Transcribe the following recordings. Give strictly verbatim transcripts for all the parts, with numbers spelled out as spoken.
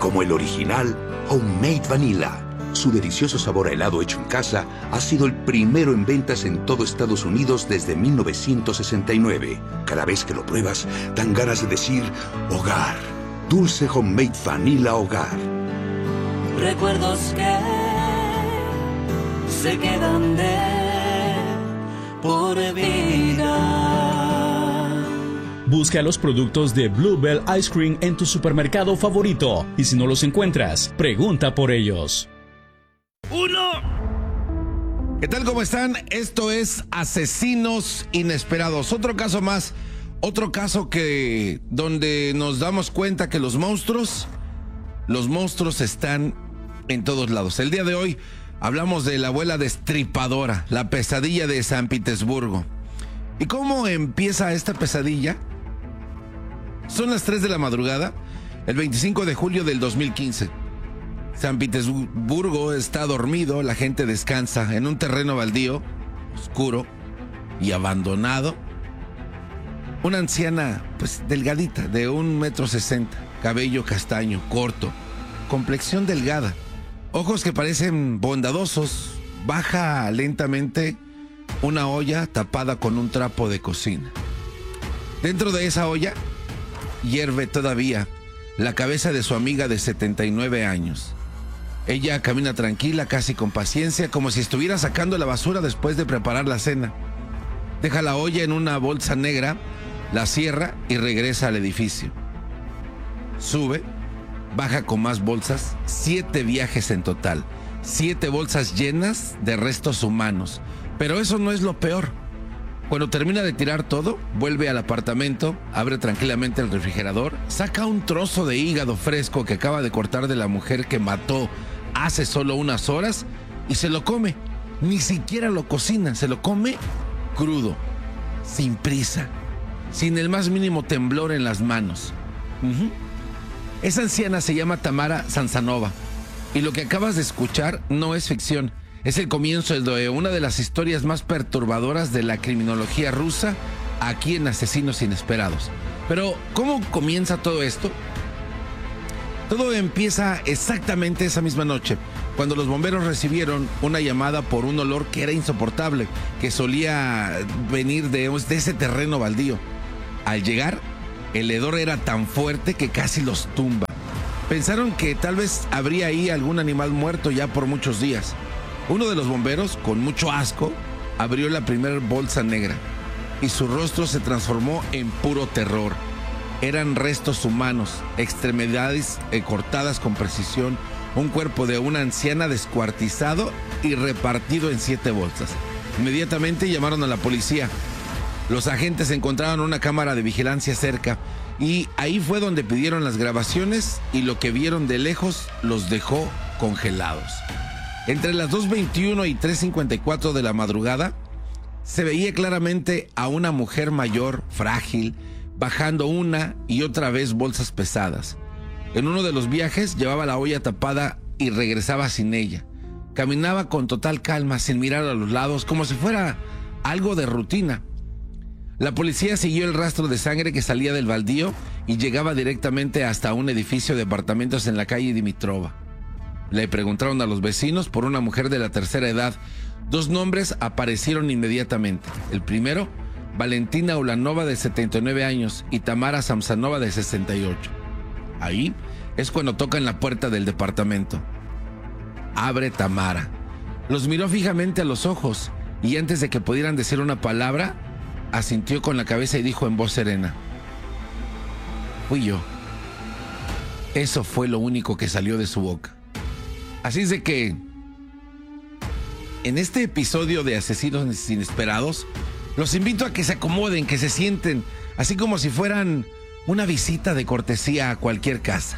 como el original Homemade Vanilla. Su delicioso sabor a helado hecho en casa ha sido el primero en ventas en todo Estados Unidos desde mil novecientos sesenta y nueve. Cada vez que lo pruebas, dan ganas de decir hogar. Dulce Homemade Vanilla Hogar. Recuerdos que se quedan de por vida. Busca los productos de Bluebell Ice Cream en tu supermercado favorito. Y si no los encuentras, pregunta por ellos. ¡Uno! ¿Qué tal? ¿Cómo están? Esto es Asesinos Inesperados. Otro caso más. Otro caso que donde nos damos cuenta que los monstruos, los monstruos están en todos lados. El día de hoy hablamos de la abuela destripadora, la pesadilla de San Petersburgo. ¿Y cómo empieza esta pesadilla? Son las tres de la madrugada, el veinticinco de julio del dos mil quince. San Petersburgo está dormido, la gente descansa en un terreno baldío, oscuro y abandonado. Una anciana, pues delgadita, de un metro sesenta, cabello castaño, corto, complexión delgada, ojos que parecen bondadosos, baja lentamente una olla tapada con un trapo de cocina. Dentro de esa olla hierve todavía la cabeza de su amiga de setenta y nueve años. Ella camina tranquila, casi con paciencia, como si estuviera sacando la basura después de preparar la cena. Deja la olla en una bolsa negra, la cierra y regresa al edificio. Sube, baja con más bolsas, siete viajes en total, siete bolsas llenas de restos humanos. Pero eso no es lo peor. Cuando termina de tirar todo, vuelve al apartamento, abre tranquilamente el refrigerador, saca un trozo de hígado fresco que acaba de cortar de la mujer que mató hace solo unas horas y se lo come. Ni siquiera lo cocina, se lo come crudo, sin prisa, sin el más mínimo temblor en las manos. Uh-huh. Esa anciana se llama Tamara Samsonova y lo que acabas de escuchar no es ficción. Es el comienzo de una de las historias más perturbadoras de la criminología rusa aquí en Asesinos Inesperados. Pero, ¿cómo comienza todo esto? Todo empieza exactamente esa misma noche, cuando los bomberos recibieron una llamada por un olor que era insoportable, que solía venir de, de ese terreno baldío. Al llegar, el hedor era tan fuerte que casi los tumba. Pensaron que tal vez habría ahí algún animal muerto ya por muchos días. Uno de los bomberos, con mucho asco, abrió la primera bolsa negra y su rostro se transformó en puro terror. Eran restos humanos, extremidades eh, cortadas con precisión, un cuerpo de una anciana descuartizado y repartido en siete bolsas. Inmediatamente llamaron a la policía. Los agentes encontraron una cámara de vigilancia cerca y ahí fue donde pidieron las grabaciones y lo que vieron de lejos los dejó congelados. Entre las dos veintiuno y tres cincuenta y cuatro de la madrugada, se veía claramente a una mujer mayor, frágil, bajando una y otra vez bolsas pesadas. En uno de los viajes llevaba la olla tapada y regresaba sin ella. Caminaba con total calma, sin mirar a los lados, como si fuera algo de rutina. La policía siguió el rastro de sangre que salía del baldío y llegaba directamente hasta un edificio de apartamentos en la calle Dimitrova. Le preguntaron a los vecinos por una mujer de la tercera edad. Dos nombres aparecieron inmediatamente. El primero, Valentina Ulanova, de setenta y nueve años, y Tamara Samsonova, de sesenta y ocho. Ahí es cuando tocan la puerta del departamento. Abre Tamara. Los miró fijamente a los ojos y antes de que pudieran decir una palabra, asintió con la cabeza y dijo en voz serena: fui yo. Eso fue lo único que salió de su boca. Así es de que, en este episodio de Asesinos Inesperados, los invito a que se acomoden, que se sienten, así como si fueran una visita de cortesía a cualquier casa.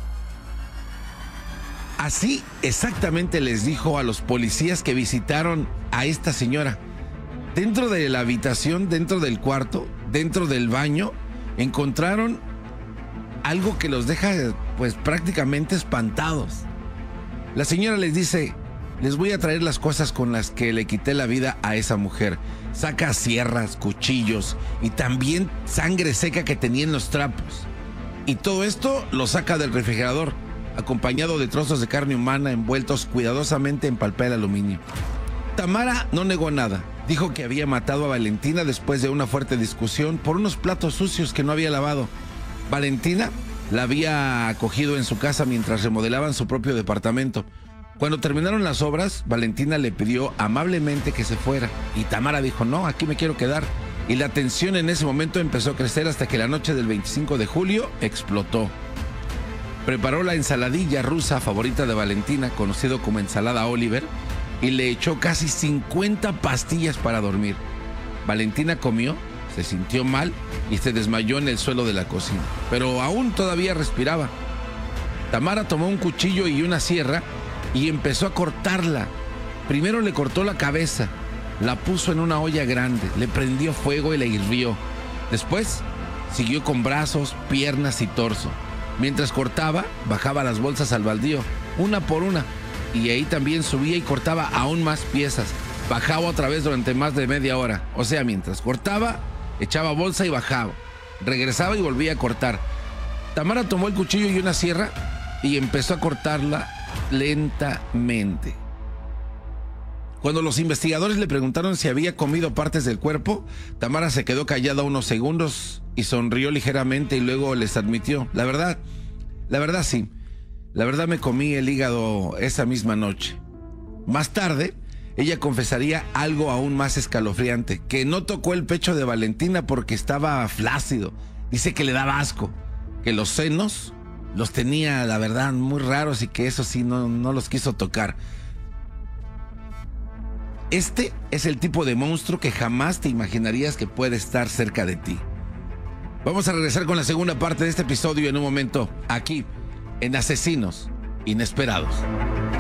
Así exactamente les dijo a los policías que visitaron a esta señora. Dentro de la habitación, dentro del cuarto, dentro del baño, encontraron algo que los deja pues prácticamente espantados. La señora les dice: les voy a traer las cosas con las que le quité la vida a esa mujer. Saca sierras, cuchillos y también sangre seca que tenía en los trapos. Y todo esto lo saca del refrigerador. acompañado de trozos de carne humana envueltos cuidadosamente en papel aluminio. Tamara no negó nada. Dijo que había matado a Valentina después de una fuerte discusión por unos platos sucios que no había lavado. Valentina la había acogido en su casa mientras remodelaban su propio departamento. Cuando terminaron las obras, Valentina le pidió amablemente que se fuera y Tamara dijo, no, aquí me quiero quedar. Y la tensión en ese momento empezó a crecer hasta que la noche del veinticinco de julio explotó. Preparó la ensaladilla rusa favorita de Valentina, conocido como ensalada Oliver, y le echó casi cincuenta pastillas para dormir. Valentina comió, se sintió mal y se desmayó en el suelo de la cocina, pero aún todavía respiraba. Tamara tomó un cuchillo y una sierra y empezó a cortarla. Primero le cortó la cabeza, la puso en una olla grande, le prendió fuego y la hirvió. Después siguió con brazos, piernas y torso. Mientras cortaba, bajaba las bolsas al baldío, una por una, y ahí también subía y cortaba aún más piezas. Bajaba otra vez durante más de media hora. O sea, mientras cortaba, echaba bolsa y bajaba. Regresaba y volvía a cortar. Tamara tomó el cuchillo y una sierra y empezó a cortarla lentamente. Cuando los investigadores le preguntaron si había comido partes del cuerpo, Tamara se quedó callada unos segundos y sonrió ligeramente y luego les admitió, la verdad, la verdad sí, la verdad me comí el hígado esa misma noche. Más tarde, ella confesaría algo aún más escalofriante, que no tocó el pecho de Valentina porque estaba flácido. Dice que le daba asco, que los senos los tenía, la verdad, muy raros y que eso sí no, no los quiso tocar. Este es el tipo de monstruo que jamás te imaginarías que puede estar cerca de ti. Vamos a regresar con la segunda parte de este episodio en un momento, aquí, en Asesinos Inesperados.